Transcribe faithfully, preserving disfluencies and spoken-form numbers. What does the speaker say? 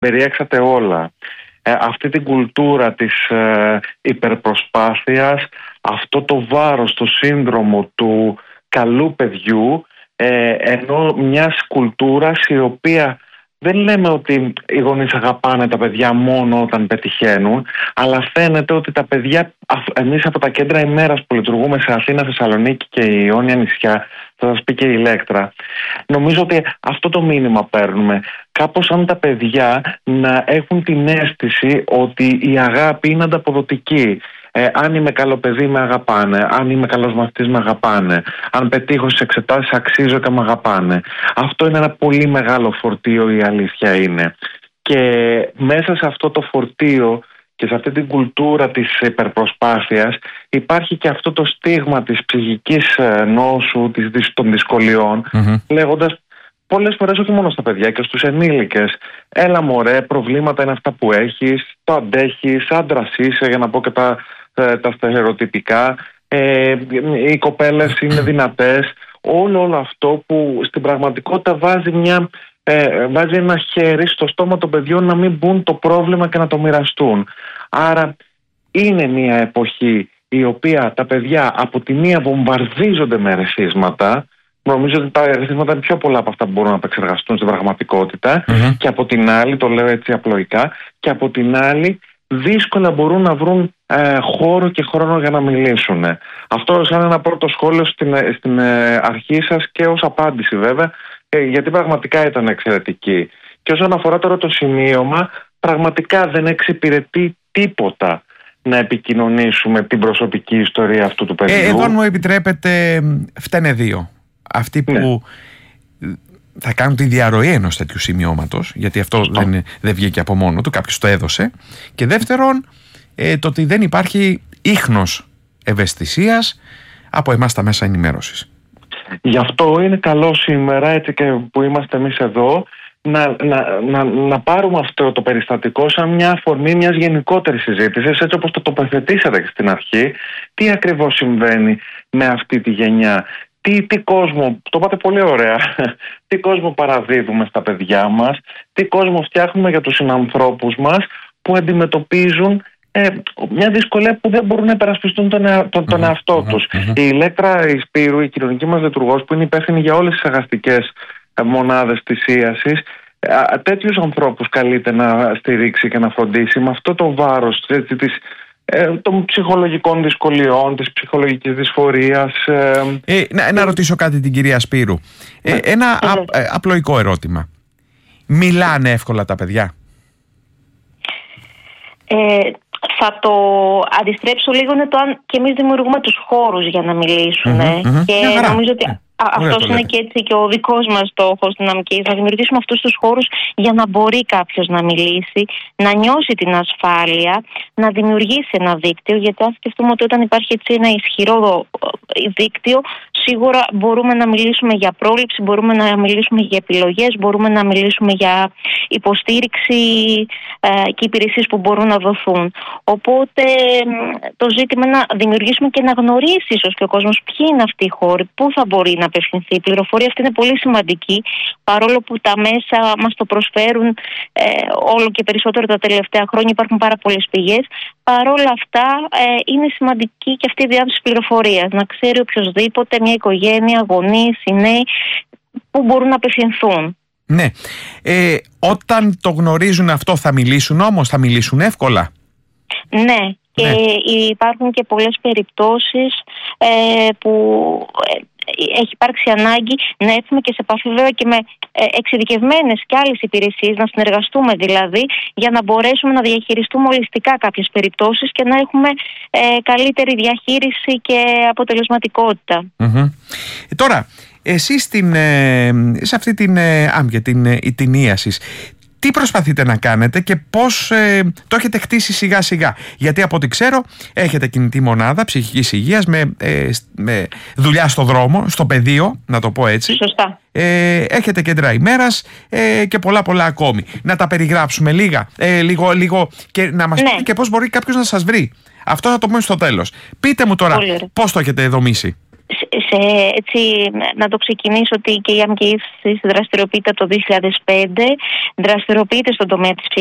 περιέξατε όλα. Ε, αυτή την κουλτούρα της ε, υπερπροσπάθειας, αυτό το βάρος, το σύνδρομο του καλού παιδιού, ε, ενώ μιας κουλτούρας η οποία δεν λέμε ότι οι γονείς αγαπάνε τα παιδιά μόνο όταν πετυχαίνουν, αλλά φαίνεται ότι τα παιδιά, εμείς από τα κέντρα ημέρας που λειτουργούμε σε Αθήνα, Θεσσαλονίκη και η Ιόνια νησιά, θα σας πει και η Ηλέκτρα, νομίζω ότι αυτό το μήνυμα παίρνουμε. Κάπως σαν τα παιδιά να έχουν την αίσθηση ότι η αγάπη είναι ανταποδοτική. Ε, αν είμαι καλό παιδί με αγαπάνε, αν είμαι καλός μαθητής με αγαπάνε, αν πετύχω στις εξετάσεις αξίζω και με αγαπάνε. Αυτό είναι ένα πολύ μεγάλο φορτίο, η αλήθεια είναι. Και μέσα σε αυτό το φορτίο και σε αυτή την κουλτούρα της υπερπροσπάθειας υπάρχει και αυτό το στίγμα της ψυχικής νόσου, των δυσκολιών, mm-hmm. λέγοντας πολλές φορές όχι μόνο στα παιδιά και στους ενήλικες, έλα μωρέ, προβλήματα είναι αυτά που έχεις, το αντέχεις, άντρας είσαι, για να πω και τα, τα στερεοτυπικά, ε, οι κοπέλες είναι δυνατές, όλο, όλο αυτό που στην πραγματικότητα βάζει, μια, ε, βάζει ένα χέρι στο στόμα των παιδιών να μην μπουν το πρόβλημα και να το μοιραστούν. Άρα είναι μια εποχή η οποία τα παιδιά από τη μία βομβαρδίζονται με ερεθίσματα. Νομίζω ότι τα ερεθίσματα είναι πιο πολλά από αυτά που μπορούν να επεξεργαστούν στην πραγματικότητα, mm-hmm. και από την άλλη, το λέω έτσι απλοϊκά, και από την άλλη δύσκολα μπορούν να βρουν ε, χώρο και χρόνο για να μιλήσουν. Αυτό σαν ένα πρώτο σχόλιο στην, στην ε, αρχή σας και ως απάντηση βέβαια, ε, γιατί πραγματικά ήταν εξαιρετική. Και όσον αφορά τώρα το σημείωμα, πραγματικά δεν εξυπηρετεί τίποτα να επικοινωνήσουμε την προσωπική ιστορία αυτού του παιδιού. Ε, εδώ αν μου επιτρέπετε, φταίνε δύο. Αυτοί που ναι. θα κάνουν τη διαρροή ενός τέτοιου σημειώματος, γιατί αυτό δεν, δεν βγήκε από μόνο του, κάποιος το έδωσε. Και δεύτερον, ε, το ότι δεν υπάρχει ίχνος ευαισθησίας από εμάς τα μέσα ενημέρωσης. Γι' αυτό είναι καλό σήμερα, έτσι και που είμαστε εμείς εδώ, να, να, να, να πάρουμε αυτό το περιστατικό σαν μια αφορμή μιας γενικότερης συζήτησης, έτσι όπως το τοποθετήσατε στην αρχή, τι ακριβώς συμβαίνει με αυτή τη γενιά. Τι, τι κόσμο, το είπατε πολύ ωραία, τι κόσμο παραδίδουμε στα παιδιά μας, τι κόσμο φτιάχνουμε για τους συνανθρώπους μας που αντιμετωπίζουν ε, μια δυσκολία που δεν μπορούν να υπερασπιστούν τον, εα, τον, τον εαυτό τους. Η Ηλέκτρα η Σπύρου, η κοινωνική μας λειτουργός, που είναι υπεύθυνη για όλες τις αγαστικές μονάδες της ίασης, ε, τέτοιους ανθρώπους καλείται να στηρίξει και να φροντίσει με αυτό το βάρος έτσι, της, ε, των ψυχολογικών δυσκολιών, της ψυχολογικής δυσφορίας. Ε, ε, να, να ρωτήσω κάτι την κυρία Σπύρου. Ε, ένα α, ε, απλοϊκό ερώτημα. Μιλάνε εύκολα τα παιδιά? Ε, θα το αντιστρέψω λίγο, είναι το αν και εμείς δημιουργούμε τους χώρους για να μιλήσουν. Mm-hmm, mm-hmm. Και yeah, νομίζω ότι αυτός είναι και έτσι και ο δικός μας στόχος δυναμικής, να δημιουργήσουμε αυτούς τους χώρους για να μπορεί κάποιος να μιλήσει, να νιώσει την ασφάλεια, να δημιουργήσει ένα δίκτυο, γιατί αν σκεφτούμε ότι όταν υπάρχει έτσι ένα ισχυρό δίκτυο, σίγουρα μπορούμε να μιλήσουμε για πρόληψη, μπορούμε να μιλήσουμε για επιλογές, μπορούμε να μιλήσουμε για υποστήριξη ε, και υπηρεσίες που μπορούν να δοθούν. Οπότε το ζήτημα είναι να δημιουργήσουμε και να γνωρίσει ίσως και ο κόσμος ποιοι είναι αυτοί οι χώροι, πού θα μπορεί να απευθυνθεί. Η πληροφορία αυτή είναι πολύ σημαντική, παρόλο που τα μέσα μας το προσφέρουν ε, όλο και περισσότερο τα τελευταία χρόνια, υπάρχουν πάρα πολλές πηγές. Παρόλα αυτά ε, είναι σημαντική και αυτή η διάδοση πληροφορίας, να ξέρει οποιοδήποτε, μια οικογένεια, γονείς, οι νέοι, πού μπορούν να απευθυνθούν. Ναι. Ε, όταν το γνωρίζουν αυτό θα μιλήσουν όμως, θα μιλήσουν εύκολα? Ναι. Και ναι. υπάρχουν και πολλές περιπτώσεις ε, που ε, έχει υπάρξει ανάγκη να έρθουμε και σε επαφή βέβαια και με ε, εξειδικευμένες και άλλες υπηρεσίες, να συνεργαστούμε δηλαδή για να μπορέσουμε να διαχειριστούμε ολιστικά κάποιες περιπτώσεις και να έχουμε ε, καλύτερη διαχείριση και αποτελεσματικότητα. Mm-hmm. Ε, τώρα, εσείς στην, ε, σε αυτή την ε, άμυα, την, ε, την ίασης, τι προσπαθείτε να κάνετε και πώς ε, το έχετε χτίσει σιγά σιγά? Γιατί από ό,τι ξέρω έχετε κινητή μονάδα ψυχικής υγείας με, ε, με δουλειά στο δρόμο, στο πεδίο, να το πω έτσι. Σωστά. Ε, έχετε κέντρα ημέρας ε, και πολλά πολλά ακόμη. Να τα περιγράψουμε λίγα, ε, λίγο, λίγο και να μας ναι. πείτε και πώς μπορεί κάποιος να σας βρει. Αυτό θα το πούμε στο τέλος. Πείτε μου τώρα πώς το έχετε δομήσει. σε, έτσι, να το ξεκινήσω ότι και η Αμκεϊθ δραστηριοποιείται από το δύο χιλιάδες πέντε, δραστηριοποιείται στον τομέα της